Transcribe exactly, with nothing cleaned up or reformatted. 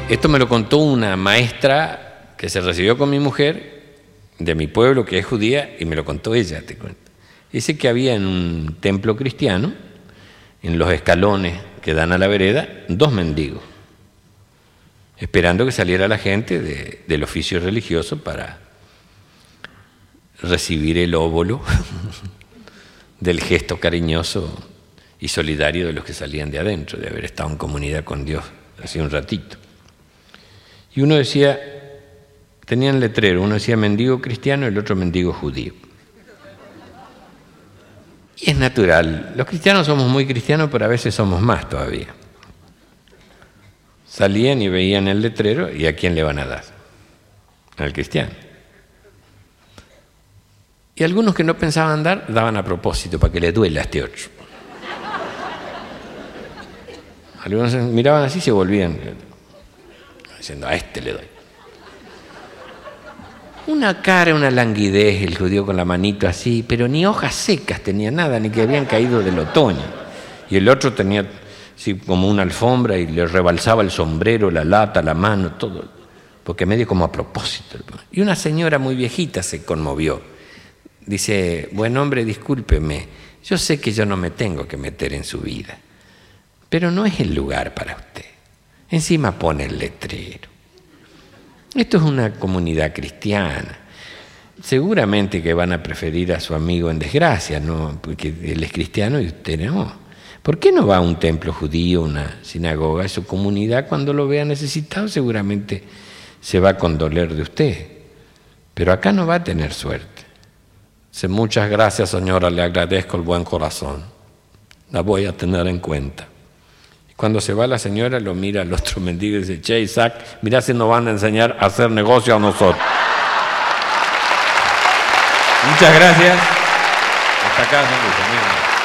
Esto me lo contó una maestra que se recibió con mi mujer, de mi pueblo, que es judía, y me lo contó ella, te cuento. Dice que había en un templo cristiano, en los escalones que dan a la vereda, dos mendigos, esperando que saliera la gente de, del oficio religioso para recibir el óvulo del gesto cariñoso y solidario de los que salían de adentro, de haber estado en comunidad con Dios hace un ratito. Y uno decía, tenían letrero, uno decía mendigo cristiano y el otro mendigo judío. Y es natural, los cristianos somos muy cristianos, pero a veces somos más todavía. Salían y veían el letrero, ¿y a quién le van a dar? Al cristiano. Y algunos que no pensaban dar, daban a propósito, para que le duela a este otro. Algunos miraban así y se volvían, diciendo, a este le doy. Una cara, una languidez, el judío con la manito así, pero ni hojas secas tenía nada, ni que habían caído del otoño. Y el otro tenía así como una alfombra y le rebalsaba el sombrero, la lata, la mano, todo, porque medio como a propósito. Y una señora muy viejita se conmovió. Dice, buen hombre, discúlpeme, yo sé que yo no me tengo que meter en su vida, pero no es el lugar para usted. Encima pone el letrero. Esto es una comunidad cristiana. Seguramente que van a preferir a su amigo en desgracia, ¿no? Porque él es cristiano y usted no. ¿Por qué no va a un templo judío, una sinagoga? Su comunidad, cuando lo vea necesitado, seguramente se va a condoler de usted. Pero acá no va a tener suerte. Dice, muchas gracias, señora, le agradezco el buen corazón. La voy a tener en cuenta. Cuando se va la señora, lo mira al otro mendigo y dice, che, Isaac, mirá si nos van a enseñar a hacer negocio a nosotros. Muchas gracias. Hasta acá, señor.